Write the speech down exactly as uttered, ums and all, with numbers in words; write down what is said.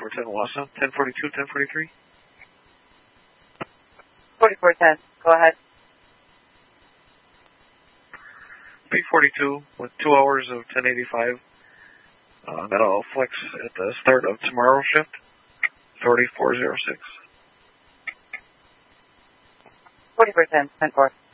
forty-four ten Wausau, ten forty-two, ten forty-three. forty-four ten, go ahead. P forty-two with two hours of ten eighty-five. Uh, that'll flex at the start of tomorrow's shift, authority four oh six. forty-four ten, ten four.